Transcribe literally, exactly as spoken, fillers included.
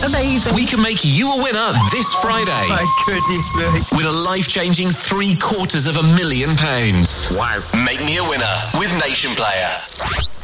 amazing. We can make you a winner this Friday. Oh my goodness me. With a life-changing three quarters of a million pounds. Wow. Make me a winner with Nation Player.